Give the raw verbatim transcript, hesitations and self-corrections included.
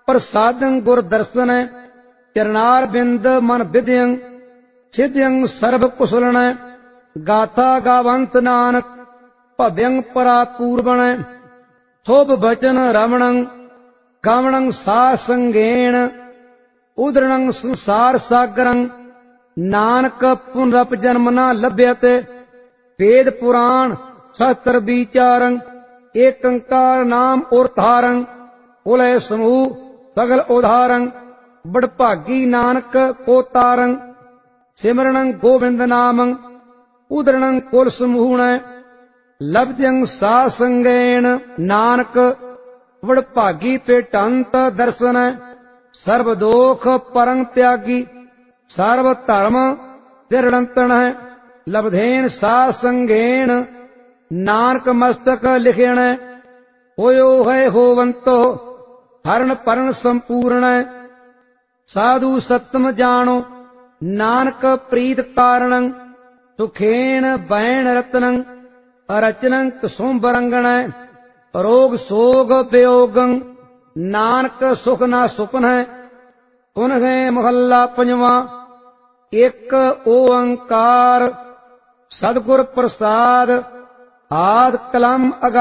प्रसादं गुर दर्शन चरणार बिंद मन विद्यं सिद्ध्यं सर्व कुशलन गाथा गावंत नानक भव्यं परा पूर्वण शोभ बचन रमणं गावणं सा संगेण उदरणं संसार सागरं नानक पुनरप जन्म न लभ्यते वेद पुराण शास्त्र विचारं एकंकार नाम और धारं उलय समूह सगल उदाहरं बड़भागी नानक को तारं सिमरणं गोविंद नामं उदरणं कुल समूहण लभ्यं सा संगेण नानक वड़भागी पेटंत दर्शन सर्व दोख परं त्यागी सर्व धर्म तिरड़ंतन लब्धेन सा संगेण नानक मस्तक लिखेण होयो है होवंतो हरण परण संपूर्ण साधु सत्तम जानो नानक प्रीत कारणं सुखेन बैण रत्नं अरचनं कुसुम्बरंगण रोग सोग वियोगं नानक सुख ना सुपन पुनः महला पंजवा एक ओंकार सदगुर प्रसाद आद कलम अगा